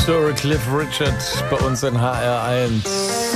Sir Cliff Richard bei uns in HR1.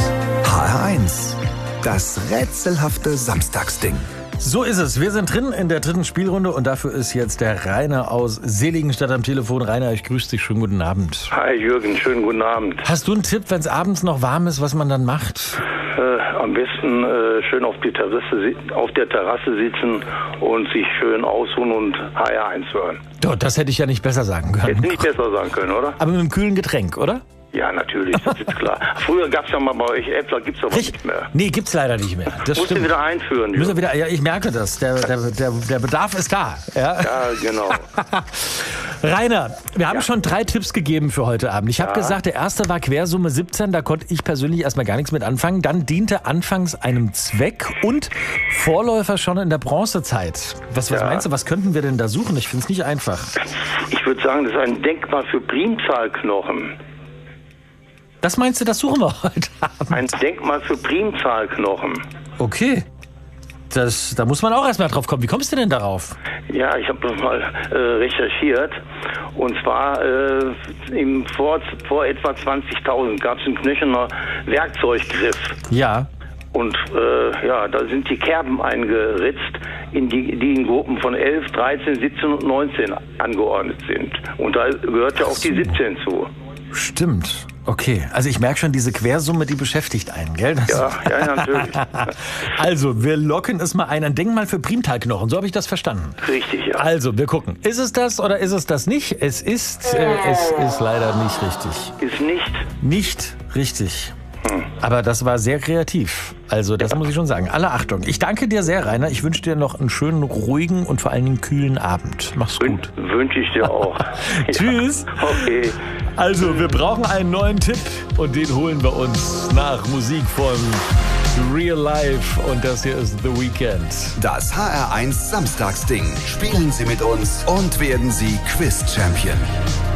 HR1, das rätselhafte Samstagsding. So ist es. Wir sind drin in der dritten Spielrunde und dafür ist jetzt der Rainer aus Seligenstadt am Telefon. Rainer, ich grüße dich. Schönen guten Abend. Hi Jürgen, schönen guten Abend. Hast du einen Tipp, wenn es abends noch warm ist, was man dann macht? Am besten schön auf der Terrasse sitzen und sich schön ausruhen und HR1 hören. Doch, das hätte ich ja nicht besser sagen können. Hätte nicht besser sagen können, oder? Aber mit einem kühlen Getränk, oder? Ja, natürlich, das ist klar. Früher gab es ja mal bei euch Äpfel, gibt es aber nicht mehr. Nee, gibt's leider nicht mehr. Das Musst du wieder einführen, Jürgen. Müssen wir wieder, ja, ich merke das. Der Bedarf ist da. Ja, genau. Rainer, wir haben schon 3 Tipps gegeben für heute Abend. Ich habe gesagt, der erste war Quersumme 17, da konnte ich persönlich erstmal gar nichts mit anfangen. Dann diente anfangs einem Zweck und Vorläufer schon in der Bronzezeit. Was meinst du, was könnten wir denn da suchen? Ich finde es nicht einfach. Ich würde sagen, das ist ein Denkmal für Primzahlknochen. Das meinst du, das suchen wir heute Abend? Ein Denkmal für Primzahlknochen. Okay. Da muss man auch erstmal drauf kommen. Wie kommst du denn darauf? Ja, ich habe das mal recherchiert. Und zwar vor etwa 20.000 gab es einen Knöcherner Werkzeuggriff. Ja. Und da sind die Kerben eingeritzt, die in Gruppen von 11, 13, 17 und 19 angeordnet sind. Und da gehört ja auch die 17 zu. Stimmt. Okay, also ich merke schon, diese Quersumme, die beschäftigt einen, gell? Ja, natürlich. Also, wir locken es mal ein Denkmal für Primtalknochen, so habe ich das verstanden. Richtig, ja. Also, wir gucken. Ist es das oder ist es das nicht? Es ist leider nicht richtig. Ist nicht? Nicht richtig. Aber das war sehr kreativ. Also das muss ich schon sagen. Alle Achtung. Ich danke dir sehr, Rainer. Ich wünsche dir noch einen schönen, ruhigen und vor allen Dingen kühlen Abend. Mach's gut. Wünsche ich dir auch. Tschüss. Okay. Also, wir brauchen einen neuen Tipp und den holen wir uns nach Musik von Real Life und das hier ist The Weeknd. Das HR1 Samstagsding. Spielen Sie mit uns und werden Sie Quiz-Champion.